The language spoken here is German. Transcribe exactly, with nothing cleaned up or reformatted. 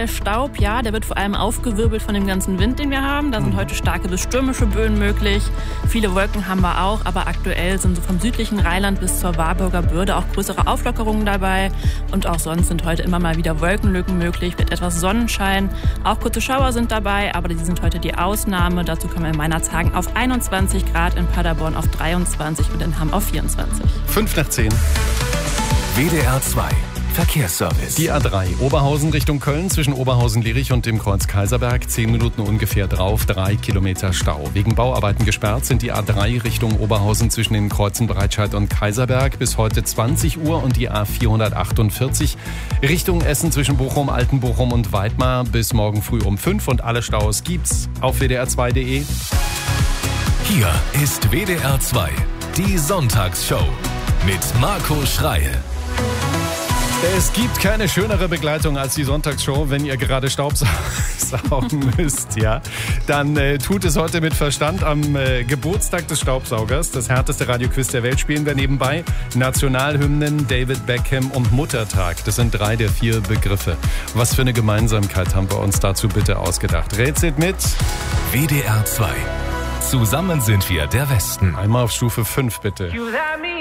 überall Staub, ja, der wird vor allem aufgewirbelt von dem ganzen Wind, den wir haben. Da sind heute starke bis stürmische Böen möglich. Viele Wolken haben wir auch, aber aktuell sind so vom südlichen Rheinland bis zur Warburger Bürde auch größere Auflockerungen dabei. Und auch sonst sind heute immer mal wieder Wolkenlücken möglich, wird etwas Sonnenschein. Auch kurze Schauer sind dabei, aber die sind heute die Ausnahme. Dazu kommen wir in Weihnachtshagen auf einundzwanzig Grad, in Paderborn auf dreiundzwanzig und in Hamm auf vierundzwanzig. fünf nach zehn. W D R zwei Verkehrsservice. Die A drei Oberhausen Richtung Köln zwischen Oberhausen-Lierich und dem Kreuz Kaiserberg. Zehn Minuten ungefähr drauf, drei Kilometer Stau. Wegen Bauarbeiten gesperrt sind die A drei Richtung Oberhausen zwischen den Kreuzen Breitscheid und Kaiserberg bis heute zwanzig Uhr und die A vierhundertachtundvierzig Richtung Essen zwischen Bochum, Altenbochum und Weidmar bis morgen früh um fünf. Und alle Staus gibt's auf w d r zwei punkt d e. Hier ist W D R zwei, die Sonntagsshow mit Marco Schreie. Es gibt keine schönere Begleitung als die Sonntagsshow, wenn ihr gerade Staubsaugen müsst, ja. Dann äh, tut es heute mit Verstand. Am äh, Geburtstag des Staubsaugers, das härteste Radioquiz der Welt, spielen wir nebenbei Nationalhymnen, David Beckham und Muttertag. Das sind drei der vier Begriffe. Was für eine Gemeinsamkeit haben wir uns dazu bitte ausgedacht? Rätselt mit W D R zwei. Zusammen sind wir der Westen. Einmal auf Stufe fünf, bitte.